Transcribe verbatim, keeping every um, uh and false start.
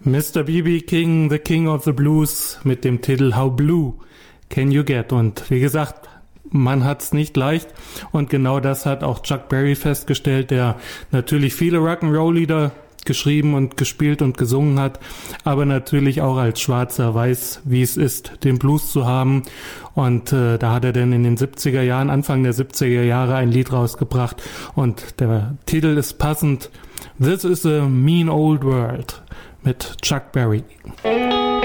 Mister B B. King, The King of the Blues mit dem Titel How Blue Can You Get? Und wie gesagt, man hat's nicht leicht und genau das hat auch Chuck Berry festgestellt, der natürlich viele Rock'n'Roll-Lieder geschrieben und gespielt und gesungen hat, aber natürlich auch als Schwarzer weiß, wie es ist, den Blues zu haben. Und äh, da hat er dann in den siebziger Jahren, Anfang der siebziger Jahre ein Lied rausgebracht und der Titel ist passend: This is a Mean Old World mit Chuck Berry.